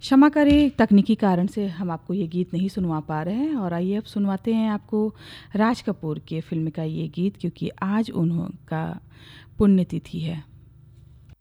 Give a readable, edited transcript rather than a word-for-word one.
क्षमा करें, तकनीकी कारण से हम आपको ये गीत नहीं सुनवा पा रहे हैं और आइए अब सुनवाते हैं आपको राज कपूर के फ़िल्म का ये गीत, क्योंकि आज उन्हों का पुण्यतिथि है।